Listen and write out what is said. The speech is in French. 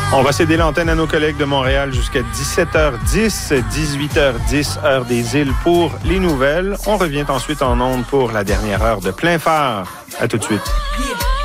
On va céder l'antenne à nos collègues de Montréal jusqu'à 17h10, 18h10, heure des îles pour les nouvelles. On revient ensuite en ondes pour la dernière heure de plein phare. À tout de suite.